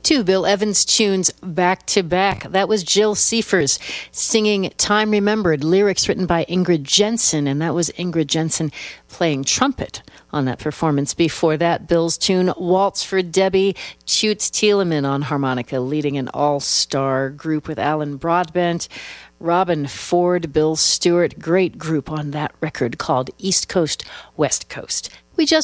Two Bill Evans tunes back to back. That was Jill Seifers singing Time Remembered, lyrics written by Ingrid Jensen, and that was Ingrid Jensen playing trumpet on that performance. Before that, Bill's tune Waltz for Debbie, Toots Thielemann on harmonica, leading an all-star group with Alan Broadbent, Robin Ford, Bill Stewart, great group on that record called East Coast, West Coast. We just